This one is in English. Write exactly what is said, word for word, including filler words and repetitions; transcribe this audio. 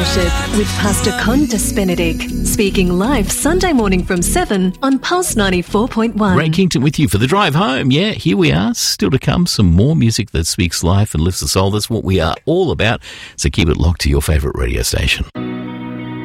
Worship with Pastor Condas Benedict, speaking live Sunday morning from seven on Pulse ninety-four point one. Ray Kington with you for the drive home. Yeah, here we are. Still to come, some more music that speaks life and lifts the soul. That's what we are all about. So keep it locked to your favourite radio station.